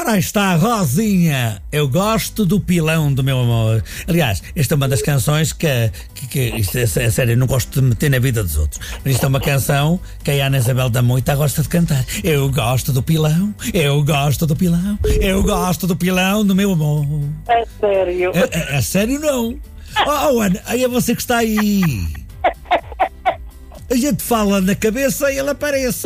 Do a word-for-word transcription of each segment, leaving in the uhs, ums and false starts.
Ora, aí está a Rosinha. Eu gosto do pilão do meu amor. Aliás, esta é uma das canções que, que, que isto é, é sério, eu não gosto de meter na vida dos outros. Mas isto é uma canção que a Ana Isabel da Moita gosta de cantar. Eu gosto do pilão, eu gosto do pilão, eu gosto do pilão do meu amor. É sério? É, é, é sério, não? Oh, oh, Ana, aí é você que está aí. A gente fala na cabeça e ele apareça.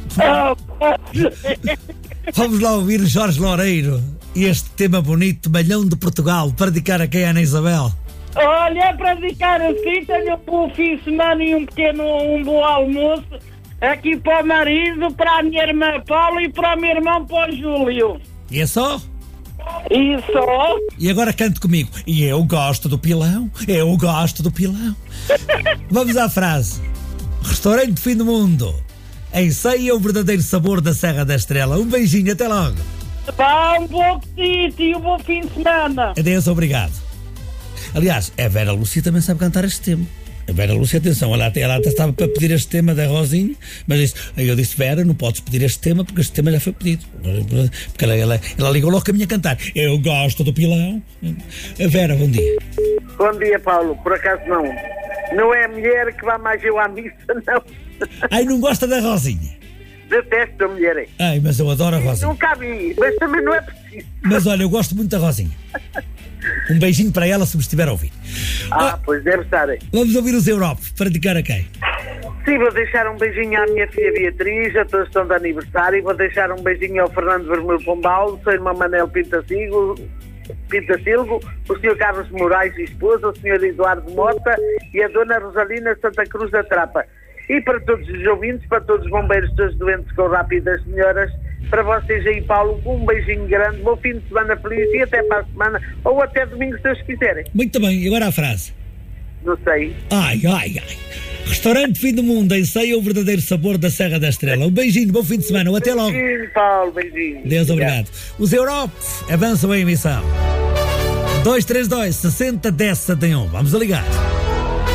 Vamos lá ouvir Jorge Loureiro e este tema bonito, Malhão de Portugal, para dedicar a quem, Ana Isabel? Olha, é para dedicar assim, tenho um bom fim de semana e um pequeno, um bom almoço aqui para o marido, para a minha irmã Paula e para o meu irmão, para o Júlio. E é só? Isso. E agora cante comigo. E eu gosto do pilão, eu gosto do pilão. Vamos à frase. Restaurante de fim do mundo. Enceia o verdadeiro sabor da Serra da Estrela. Um beijinho, até logo. Vá, um bom apetite e um bom fim de semana. Adeus, obrigado. Aliás, a Vera Lúcia também sabe cantar este tema. A Vera Lúcia, atenção, ela até, ela até estava para pedir este tema da Rosinha, mas disse, aí eu disse, Vera, não podes pedir este tema porque este tema já foi pedido. Porque ela, ela, ela ligou logo a minha cantar. Eu gosto do pilão. A Vera, bom dia. Bom dia, Paulo. Por acaso não. Não é a mulher que vai mais eu à missa, não. Ai, não gosta da Rosinha? Detesto a mulher. Ai, mas eu adoro a Rosinha. Nunca vi, mas também não é preciso. Mas olha, eu gosto muito da Rosinha. Um beijinho para ela se me estiver a ouvir. Ah, ah, pois deve estar aí. Vamos ouvir os Europe, para dedicar a quem? Sim, vou deixar um beijinho à minha filha Beatriz, a todos estão de aniversário. Vou deixar um beijinho ao Fernando Vermelho Pombal, seu irmão Manel Pintasilgo, Pintasilgo, o senhor Carlos Moraes e esposa, o senhor Eduardo Mota e a dona Rosalina Santa Cruz da Trapa. E para todos os ouvintes, para todos os bombeiros, todos os doentes com rápidas senhoras, para vocês aí, Paulo, um beijinho grande, bom fim de semana feliz e até para a semana, ou até domingo, se vocês quiserem. Muito bem, e agora a frase. Não sei. Ai, ai, ai. Restaurante Fim do Mundo, enceia o verdadeiro sabor da Serra da Estrela. Um beijinho, bom fim de semana, até logo. Beijinho, Paulo, beijinho. Deus, obrigado. Os Europe avançam a emissão. dois três dois, sessenta, dez, setenta e um. Vamos a ligar.